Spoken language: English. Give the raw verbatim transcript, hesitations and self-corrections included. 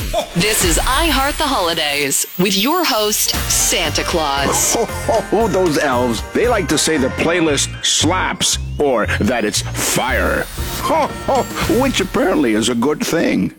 This is I Heart the Holidays with your host, Santa Claus. Oh, oh, those elves. They like to say the playlist slaps or that it's fire. Oh, oh, which apparently is a good thing.